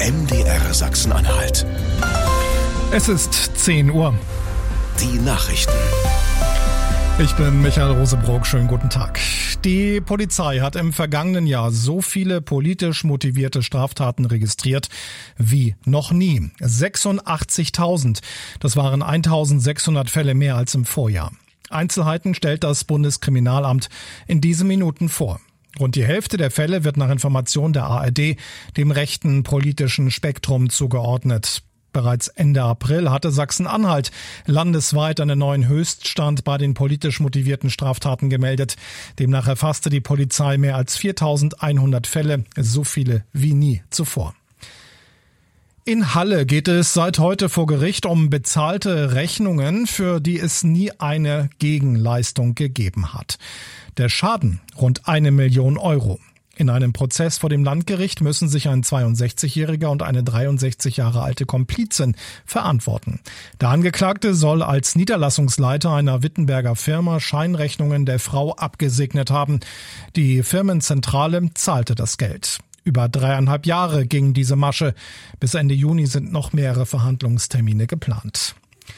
MDR Sachsen-Anhalt. Es ist 10 Uhr. Die Nachrichten. Ich bin Michael Rosebrock. Schönen guten Tag. Die Polizei hat im vergangenen Jahr so viele politisch motivierte Straftaten registriert wie noch nie. 86.000. Das waren 1.600 Fälle mehr als im Vorjahr. Einzelheiten stellt das Bundeskriminalamt in diesen Minuten vor. Rund die Hälfte der Fälle wird nach Information der ARD dem rechten politischen Spektrum zugeordnet. Bereits Ende April hatte Sachsen-Anhalt landesweit einen neuen Höchststand bei den politisch motivierten Straftaten gemeldet. Demnach erfasste die Polizei mehr als 4.100 Fälle, so viele wie nie zuvor. In Halle geht es seit heute vor Gericht um bezahlte Rechnungen, für die es nie eine Gegenleistung gegeben hat. Der Schaden rund 1 Million Euro. In einem Prozess vor dem Landgericht müssen sich ein 62-Jähriger und eine 63 Jahre alte Komplizin verantworten. Der Angeklagte soll als Niederlassungsleiter einer Wittenberger Firma Scheinrechnungen der Frau abgesegnet haben. Die Firmenzentrale zahlte das Geld. Über 3,5 Jahre ging diese Masche. Bis Ende Juni sind noch mehrere Verhandlungstermine geplant.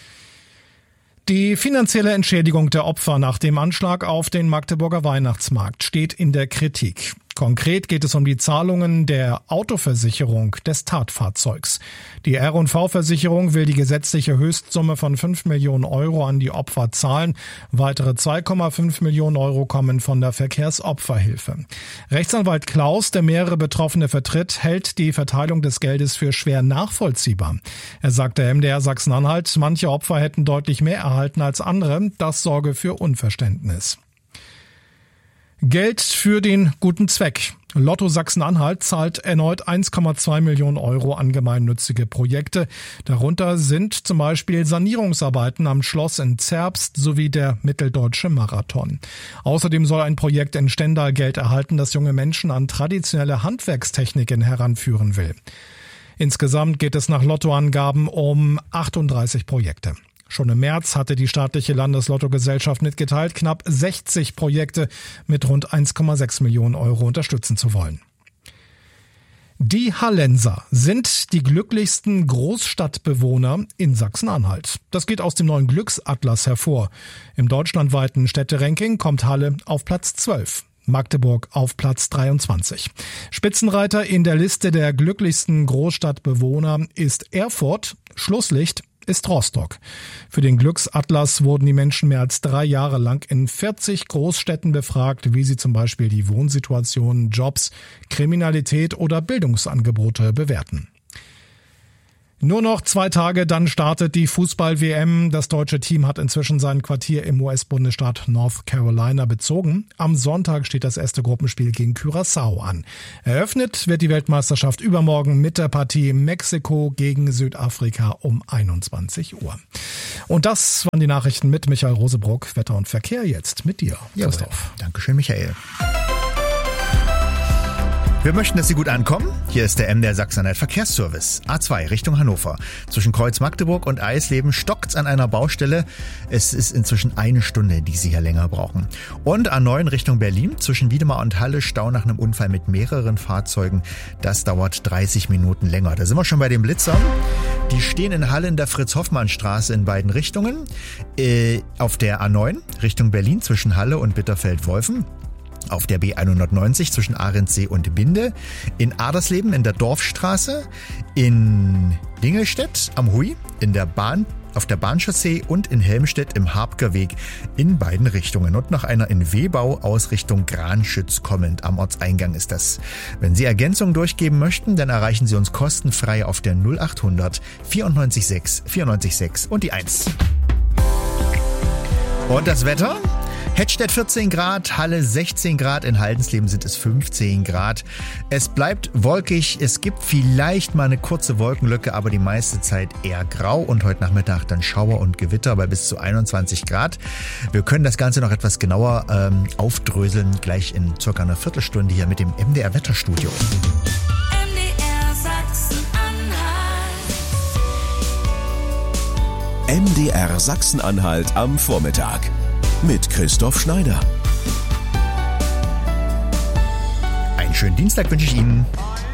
Die finanzielle Entschädigung der Opfer nach dem Anschlag auf den Magdeburger Weihnachtsmarkt steht in der Kritik. Konkret geht es um die Zahlungen der Autoversicherung des Tatfahrzeugs. Die R&V-Versicherung will die gesetzliche Höchstsumme von 5 Millionen Euro an die Opfer zahlen. Weitere 2,5 Millionen Euro kommen von der Verkehrsopferhilfe. Rechtsanwalt Klaus, der mehrere Betroffene vertritt, hält die Verteilung des Geldes für schwer nachvollziehbar. Er sagt der MDR Sachsen-Anhalt, manche Opfer hätten deutlich mehr erhalten als andere. Das sorge für Unverständnis. Geld für den guten Zweck. Lotto Sachsen-Anhalt zahlt erneut 1,2 Millionen Euro an gemeinnützige Projekte. Darunter sind zum Beispiel Sanierungsarbeiten am Schloss in Zerbst sowie der Mitteldeutsche Marathon. Außerdem soll ein Projekt in Stendal Geld erhalten, das junge Menschen an traditionelle Handwerkstechniken heranführen will. Insgesamt geht es nach Lottoangaben um 38 Projekte. Schon im März hatte die staatliche Landeslottogesellschaft mitgeteilt, knapp 60 Projekte mit rund 1,6 Millionen Euro unterstützen zu wollen. Die Hallenser sind die glücklichsten Großstadtbewohner in Sachsen-Anhalt. Das geht aus dem neuen Glücksatlas hervor. Im deutschlandweiten Städteranking kommt Halle auf Platz 12. Magdeburg auf Platz 23. Spitzenreiter in der Liste der glücklichsten Großstadtbewohner ist Erfurt. Schlusslicht ist Rostock. Für den Glücksatlas wurden die Menschen mehr als 3 Jahre lang in 40 Großstädten befragt, wie sie zum Beispiel die Wohnsituation, Jobs, Kriminalität oder Bildungsangebote bewerten. Nur noch 2 Tage, dann startet die Fußball-WM. Das deutsche Team hat inzwischen sein Quartier im US-Bundesstaat North Carolina bezogen. Am Sonntag steht das erste Gruppenspiel gegen Curaçao an. Eröffnet wird die Weltmeisterschaft übermorgen mit der Partie Mexiko gegen Südafrika um 21 Uhr. Und das waren die Nachrichten mit Michael Rosebrock. Wetter und Verkehr jetzt mit dir, Christoph. Dankeschön, Michael. Wir möchten, dass Sie gut ankommen. Hier ist der MDR Sachsen-Anhalt Verkehrsservice. A2 Richtung Hannover. Zwischen Kreuz Magdeburg und Eisleben stockt's an einer Baustelle. Es ist inzwischen 1 Stunde, die Sie hier länger brauchen. Und A9 Richtung Berlin. Zwischen Wiedemar und Halle Stau nach einem Unfall mit mehreren Fahrzeugen. Das dauert 30 Minuten länger. Da sind wir schon bei den Blitzern. Die stehen in Halle in der Fritz-Hoffmann-Straße in beiden Richtungen. Auf der A9 Richtung Berlin zwischen Halle und Bitterfeld-Wolfen. Auf der B190 zwischen Ahrensee und Binde, in Adersleben in der Dorfstraße, in Dingelstedt am Huy, auf der Bahnchaussee und in Helmstedt im Habgerweg in beiden Richtungen. Und noch einer in Wehbau aus Richtung Granschütz kommend. Am Ortseingang ist das. Wenn Sie Ergänzungen durchgeben möchten, dann erreichen Sie uns kostenfrei auf der 0800 94 6 94 6 und die 1. Und das Wetter? Hettstedt 14 Grad, Halle 16 Grad, in Haldensleben sind es 15 Grad. Es bleibt wolkig, es gibt vielleicht mal eine kurze Wolkenlücke, aber die meiste Zeit eher grau und heute Nachmittag dann Schauer und Gewitter bei bis zu 21 Grad. Wir können das Ganze noch etwas genauer aufdröseln, gleich in circa einer Viertelstunde hier mit dem MDR Wetterstudio. MDR Sachsen-Anhalt am Vormittag mit Christoph Schneider. Einen schönen Dienstag wünsche ich Ihnen.